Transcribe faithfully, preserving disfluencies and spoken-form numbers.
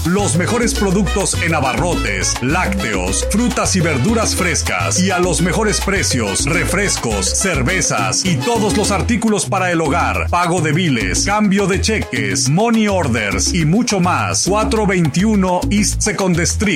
Los mejores productos en abarrotes, lácteos, frutas y verduras frescas y a los mejores precios, refrescos, cervezas y todos los artículos para el hogar, pago de biles, cambio de cheques, money orders y mucho más. cuatrocientos veintiuno East Second Street,